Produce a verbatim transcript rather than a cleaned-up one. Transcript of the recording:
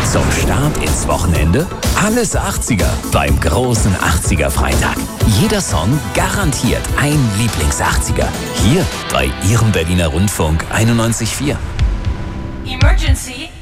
Zum Start ins Wochenende alles achtziger beim großen achtziger-Freitag. Jeder Song garantiert ein Lieblings-achtziger. Hier bei Ihrem Berliner Rundfunk einundneunzig Komma vier. Emergency!